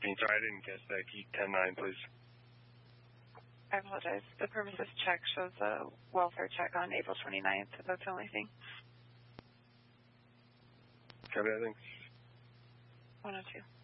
Sorry, I didn't catch that. Can you 10-9, please? I apologize. The premises check shows a welfare check on April 29th. That's the only thing. Okay, thanks. 102.